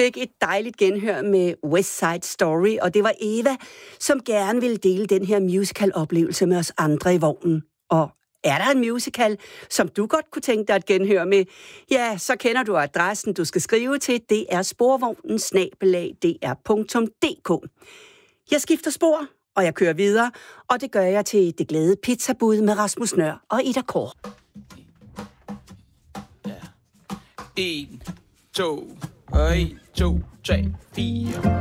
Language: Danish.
fik et dejligt genhør med West Side Story, og det var Eva, som gerne ville dele den her musical-oplevelse med os andre i vognen. Og er der en musical, som du godt kunne tænke dig at genhøre med? Ja, så kender du adressen, du skal skrive til. Det er sporvognen@dr.dk. Jeg skifter spor, og jeg kører videre, og det gør jeg til Det Glade Pizzabud med Rasmus Nøhr og Ida Kåre. 1, 2, 1, 2, 3, 4.